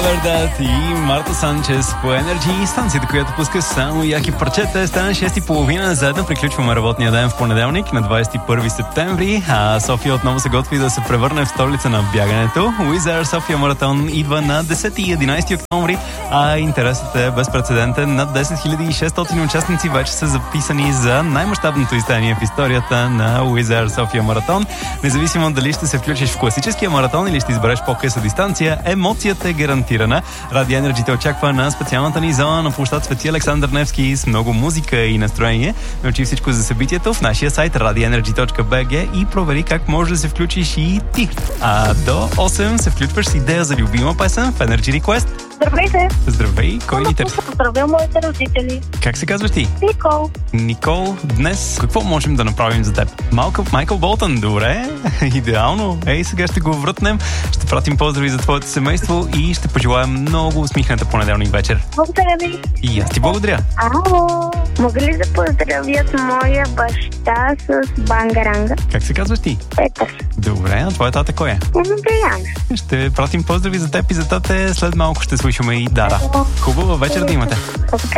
Verdad и Марта Санчес по Energy, станцията, която пуска само яки парчета. Стана 6:30, заедно приключваме работния ден в понеделник на 21 септември, а София отново се готви да се превърне в столица на бягането. Wizz Air София маратон идва на 10 и 11 октомври, а интересът е безпрецедентен. Над 10 600 участници вече са записани за най-мащабното издание в историята на Wizz Air София маратон. Независимо дали ще се включиш в класическия маратон или ще избереш по-къса дистанция, емоцията е гарантирана. Радио Енерджи те очаква на специалната ни зона на площад Свети Александър Невски с много музика и настроение. Научи всичко за събитието в нашия сайт radioenergy.bg и провери как можеш да се включиш и ти. А до 8 се включваш с идея за любима песен в Energy Request. Здравейте! Здравей! Кой ни търси? Поздравя моите родители. Как се казваш ти? Никол. Никол, днес какво можем да направим за теб? Майкъл Болтън, добре, идеално. Ей, сега ще го врътнем, ще пратим поздрави за твоето семейство и ще пожелаем много усмихната понеделник вечер. Благодаря ви. И аз ти благодаря. Ало! Мога ли да поздравят моя баща с бангаранга? Как се казваш ти? Петър. Добре, а твоя тата кой е? Диана. Ще пратим поздрави за теб и за тате, след малко ще слушаме и Дара. Хубава вечер да имате.